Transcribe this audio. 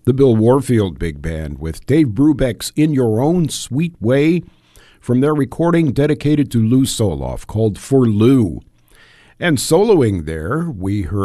the Bill Warfield Big Band with Dave Brubeck's In Your Own Sweet Way from their recording dedicated to Lou Soloff called For Lou. And soloing there, we heard